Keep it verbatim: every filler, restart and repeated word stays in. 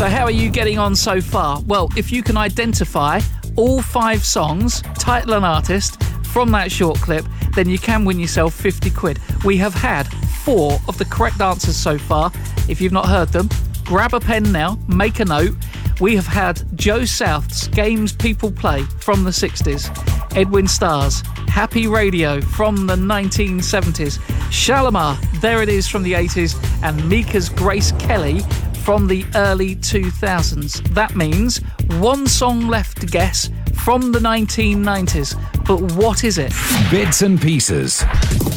So how are you getting on so far? Well, if you can identify all five songs, title and artist, from that short clip, then you can win yourself fifty quid. We have had four of the correct answers so far. If you've not heard them, grab a pen now, make a note. We have had Joe South's Games People Play from the sixties, Edwin Starr's Happy Radio from the nineteen seventies, Shalimar, There It Is from the eighties, and Mika's Grace Kelly from the early two thousands. That means one song left to guess from the nineteen nineties. But what is it? Bits and Pieces.